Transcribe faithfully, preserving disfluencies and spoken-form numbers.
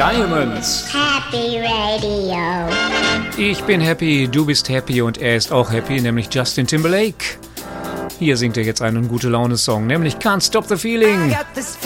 Diamonds. Happy Radio. Ich bin happy, du bist happy und er ist auch happy, nämlich Justin Timberlake. Hier singt er jetzt einen Gute-Laune-Song, nämlich Can't Stop the Feeling.